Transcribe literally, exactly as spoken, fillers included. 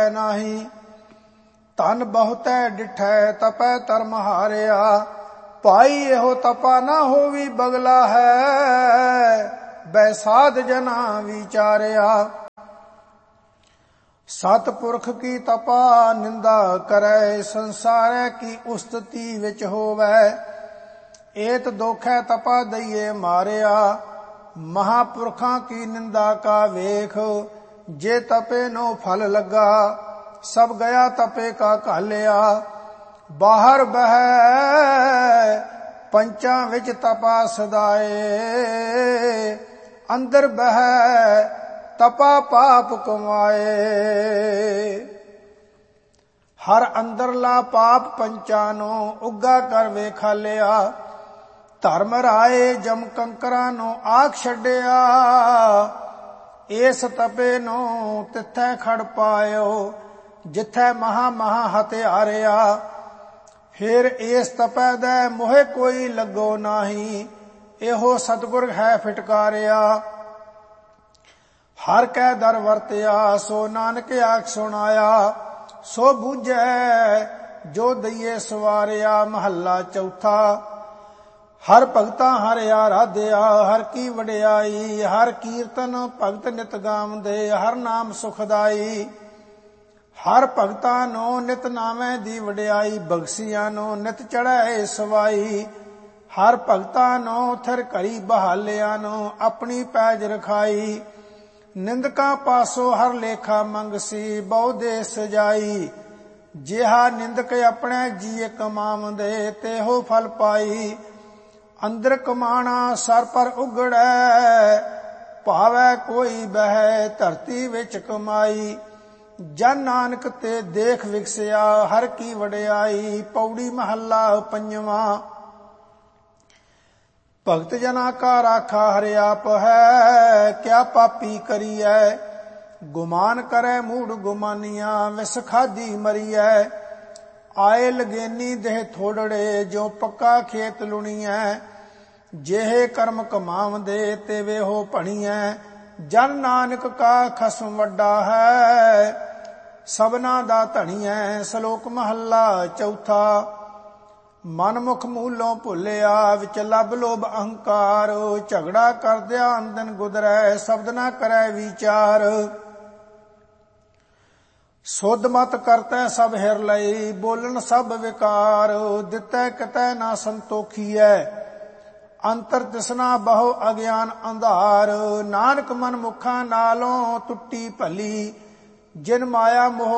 नाही। ਧਨ ਬਹੁਤੈ ਡਿਠੈ ਤਪੈ ਧਰਮ ਹਾਰਿਆ। ਭਾਈ ਇਹੋ ਤਪਾ ਨਾ ਹੋਵੀ ਬਗਲਾ ਹੈ, ਬੈਸਾਧ ਜਨਾ ਵਿਚਾਰਿਆ। ਸਤਪੁਰਖ ਕੀ ਤਪਾ ਨਿੰਦਾ ਕਰੈ, ਸੰਸਾਰੈ ਕੀ ਉਸਤਤੀ ਵਿੱਚ ਹੋਵੈ। ਏਤ ਦੋਖੈ ਤਪਾ ਦਈਏ ਮਾਰਿਆ, ਮਹਾਪੁਰਖਾਂ ਕੀ ਨਿੰਦਾ ਕਾ ਵੇਖ। ਜੇ ਤਪੇ ਨੋ ਫਲ ਲੱਗਾ, ਸਭ ਗਿਆ ਤਪੇ ਕਾ ਘਾਲਿਆ। ਬਾਹਰ ਬਹਿ ਪੰਚਾਂ ਵਿੱਚ ਤਪਾ ਸਦਾਏ, ਅੰਦਰ ਬਹਿ ਤਪਾ ਪਾਪ ਕਮਾਏ। ਹਰ ਅੰਦਰਲਾ ਪਾਪ ਪੰਚਾਂ ਨੂੰ ਉੱਗਾ ਕਰ ਵੇਖਾਲਿਆ। ਧਰਮ ਰਾਏ ਜਮ ਕੰਕਰਾਂ ਨੂੰ ਆਖ ਛੱਡਿਆ, ਇਸ ਤਪੇ ਨੂੰ ਤਿੱਥੈ ਖੜ ਪਾਇਓ, ਜਿੱਥੈ ਮਹਾ ਮਹਾ ਹਥਿਆਰਿਆ। ਫਿਰ ਇਸ ਤਪੈ ਦੇ ਮੋਹਿ ਕੋਈ ਲੱਗੋ ਨਾਹੀ, ਇਹੋ ਸਤਿਗੁਰ ਹੈ ਫਿਟਕਾਰਿਆ। ਹਰ ਕੈ ਦਰ ਵਰਤਿਆ, ਸੋ ਨਾਨਕ ਆਖ ਸੁਣਾਇਆ। ਸੋ ਬੂਝੈ ਜੋ ਦਈਏ ਸਵਾਰਿਆ। ਮਹੱਲਾ ਚੌਥਾ। ਹਰ ਭਗਤਾਂ ਹਰ ਆਰਾਧਿਆ, ਹਰ ਕੀ ਵਡਿਆਈ। ਹਰ ਕੀਰਤਨ ਭਗਤ ਨਿਤ ਗਾਵਦੇ, ਹਰ ਨਾਮ ਸੁਖਦਾਈ। ਹਰ ਭਗਤਾਂ ਨੂੰ ਨਿਤ ਨਾਵੇਂ ਦੀ ਵਡਿਆਈ, ਬਖਸ਼ੀਆਂ ਨੂੰ ਨਿਤ ਚੜ੍ਹੈ ਸਵਾਈ। ਹਰ ਭਗਤਾਂ ਨੂੰ ਥਿਰ ਘੜੀ ਬਹਾਲਿਆਂ ਨੂੰ ਆਪਣੀ ਪੈਜ ਰਖਾਈ। ਨਿੰਦਕਾਂ ਪਾਸੋਂ ਹਰ ਲੇਖਾ ਮੰਗਸੀ, ਬਹੁ ਦੇ ਸਜਾਈ। ਜਿਹਾ ਨਿੰਦਕ ਆਪਣੇ ਜੀਏ ਕਮਾਵਦੇ, ਤੇਹੋ ਫਲ ਪਾਈ। ਅੰਦਰ ਕਮਾਣਾ ਸਰ ਪਰ ਉਗੜੈ, ਭਾਵੈ ਕੋਈ ਬਹਿ ਧਰਤੀ ਵਿੱਚ ਕਮਾਈ। ਜਨ ਨਾਨਕ ਤੇ ਦੇਖ ਵਿਕਸਿਆ, ਹਰ ਕੀ ਵਡਿਆਈ। ਪੌੜੀ ਮਹੱਲਾ ਪੰਜਵਾਂ। ਭਗਤ ਜਨਾ ਕਾ ਰਾਖਾ ਹਰਿ ਆਪ ਹੈ, ਕਿਆ ਪਾਪੀ ਕਰੀਐ। ਗੁਮਾਨ ਕਰੈ ਮੂੜ ਗੁਮਾਨੀਆਂ, ਵਿਸ ਖਾਧੀ ਮਰੀਐ। ਆਏ ਲਗੇਨੀ ਦੇਹ ਥੋੜੜੇ, ਜੋ ਪੱਕਾ ਖੇਤ ਲੁਣੀਐ। ਜਿਹੇ ਕਰਮ ਕਮਾਵਦੇ, ਤੇ ਵੇਹੋ ਭਣੀਐ। ਜਨ ਨਾਨਕ ਕਾ ਖਸਮ ਵੱਡਾ ਹੈ, ਸਭਨਾ ਦਾ ਧਣੀਐ। ਸ਼ਲੋਕ ਮਹੱਲਾ ਚੌਥਾ। ਮਨ ਮੁਖ ਮੂਲੋਂ ਭੁੱਲਿਆ, ਵਿੱਚ ਲੱਭ ਲੋਭ ਅਹੰਕਾਰ। ਝਗੜਾ ਕਰਦਿਆਂ ਅੰਦਨ ਗੁਦਰੈ, ਸ਼ਬਦ ਨਾ ਕਰੈ ਵਿਚਾਰ। ਸੁਧ ਮਤ ਕਰਤੈ ਸਭ ਹਿਰ ਲਈ, ਬੋਲਣ ਸਭ ਵਿਕਾਰ। ਦਿੱਤੈ ਕਿਤੈ ਨਾ ਸੰਤੋਖੀਐ, ਅੰਤਰ ਤਿਸਨਾ ਬਹੁ ਅਗਿਆਨ ਅੰਧਾਰ। ਨਾਨਕ ਮਨ ਮੁਖਾਂ ਨਾਲੋਂ ਟੁੱਟੀ ਭਲੀ, ਜਿਨ ਮਾਇਆ ਮੋਹ